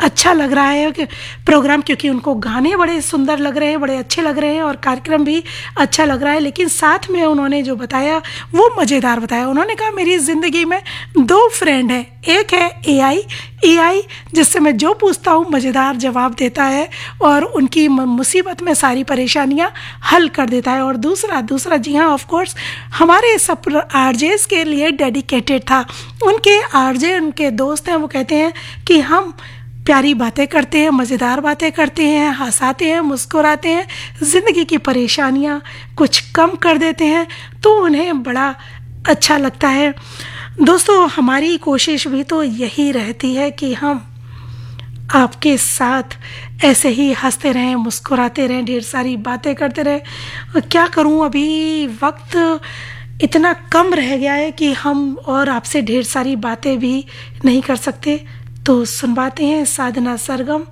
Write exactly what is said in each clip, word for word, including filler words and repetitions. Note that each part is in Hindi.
अच्छा लग रहा है कि प्रोग्राम, क्योंकि उनको गाने बड़े सुंदर लग रहे हैं, बड़े अच्छे लग रहे हैं और कार्यक्रम भी अच्छा लग रहा है। लेकिन साथ में उन्होंने जो बताया वो मज़ेदार बताया। उन्होंने कहा मेरी ज़िंदगी में दो फ्रेंड हैं, एक है एआई एआई जिससे मैं जो पूछता हूँ मज़ेदार जवाब देता है और उनकी मुसीबत में सारी परेशानियाँ हल कर देता है, और दूसरा दूसरा जी हाँ ऑफ कोर्स हमारे सब आरजेस के लिए डेडिकेटेड था। उनके आरजे उनके दोस्त हैं, वो कहते हैं कि हम प्यारी बातें करते हैं, मज़ेदार बातें करते हैं, हंसाते हैं, मुस्कुराते हैं, ज़िंदगी की परेशानियाँ कुछ कम कर देते हैं, तो उन्हें बड़ा अच्छा लगता है। दोस्तों, हमारी कोशिश भी तो यही रहती है कि हम आपके साथ ऐसे ही हंसते रहें, मुस्कुराते रहें, ढेर सारी बातें करते रहें। क्या करूं, अभी वक्त इतना कम रह गया है कि हम और आपसे ढेर सारी बातें भी नहीं कर सकते। तो सुनवाते हैं साधना सरगम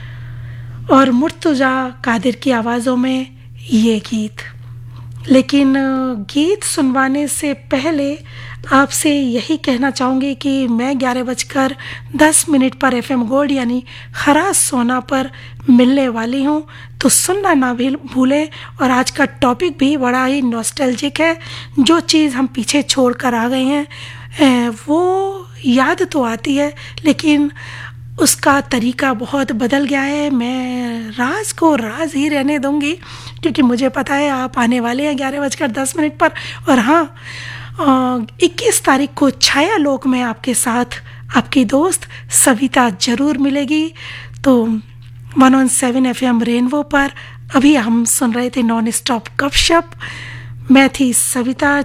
और मुर्तजा कादिर की आवाज़ों में ये गीत। लेकिन गीत सुनवाने से पहले आपसे यही कहना चाहूँगी कि मैं ग्यारह बजकर दस मिनट पर एफएम गोल्ड यानी खराज सोना पर मिलने वाली हूँ, तो सुनना ना भी भूलें। और आज का टॉपिक भी बड़ा ही नॉस्टैल्जिक है। जो चीज़ हम पीछे छोड़ कर आ गए हैं वो याद तो आती है, लेकिन उसका तरीका बहुत बदल गया है। मैं राज को राज ही रहने दूंगी, क्योंकि मुझे पता है आप आने वाले हैं ग्यारह बजकर दस मिनट पर। और हाँ, इक्कीस तारीख को छाया लोक में आपके साथ आपकी दोस्त सविता जरूर मिलेगी। तो one one seven F M rainbow पर अभी हम सुन रहे थे नॉन स्टॉप गपशप। मैं थी सविता।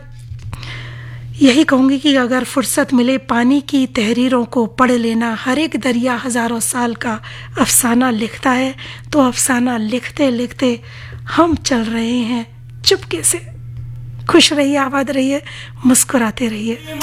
यही कहूँगी कि अगर फुर्सत मिले पानी की तहरीरों को पढ़ लेना। हर एक दरिया हज़ारों साल का अफसाना लिखता है, तो अफसाना लिखते लिखते हम चल रहे हैं चुपके से। खुश रहिए, आबाद रहिए, मुस्कुराते रहिए।